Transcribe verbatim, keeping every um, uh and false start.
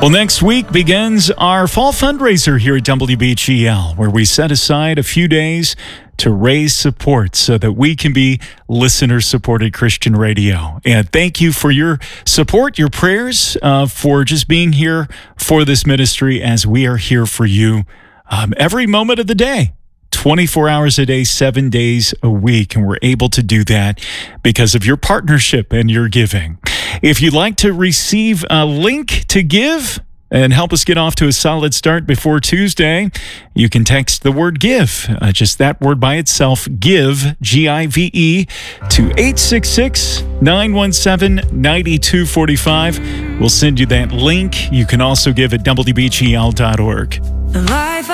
Well, next week begins our fall fundraiser here at W B G L, where we set aside a few days to raise support so that we can be listener-supported Christian radio. And thank you for your support, your prayers, uh, for just being here for this ministry as we are here for you um, every moment of the day. twenty-four hours a day, seven days a week. And we're able to do that because of your partnership and your giving. If you'd like to receive a link to give and help us get off to a solid start before Tuesday, you can text the word GIVE, uh, just that word by itself, GIVE, G I V E, to eight six six, nine one seven, nine two four five. We'll send you that link. You can also give at W B G L dot org. The life